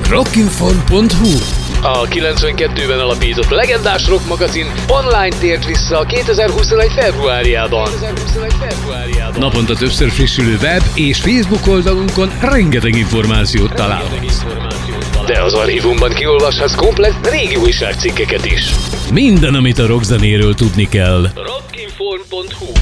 Rockinform.hu. A 92-ben alapított legendás rock magazin online tért vissza a 2021. februárjában. Naponta többször frissülő web és Facebook oldalunkon rengeteg információt találhatsz. De az archívumban kiolvashatsz komplett régi újságcikkeket is. Minden, amit a rockzenéről tudni kell. Rockinform.hu